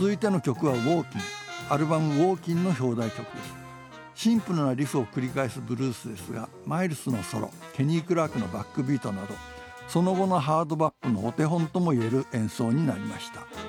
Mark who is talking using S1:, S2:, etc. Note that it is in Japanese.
S1: 続いての曲はウォーキン、アルバムウォーキンの表題曲です。シンプルなリフを繰り返すブルースですが、マイルスのソロ、ケニー・クラークのバックビートなど、その後のハードバップのお手本ともいえる演奏になりました。